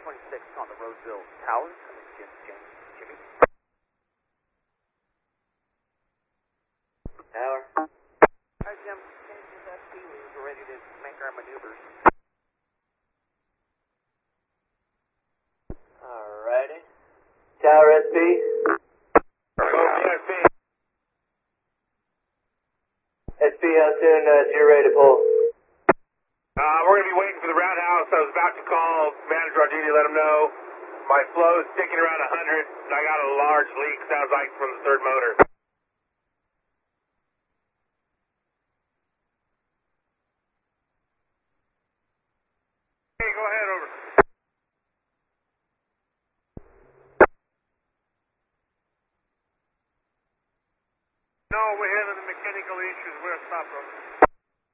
26 on the Roseville Towers. Jimmy. Tower. Alright, Jim. Change this SP. We're ready to make our maneuvers. Alrighty. Tower SP. SP. SP, how soon you're ready to pull? We're going to be waiting for the roundhouse. I was about to call manager on duty to let him know. My flow's sticking around 100, and I got a large leak, sounds like from the third motor. Hey, go ahead, over. No, we're handling the mechanical issues. We're stopped, brother.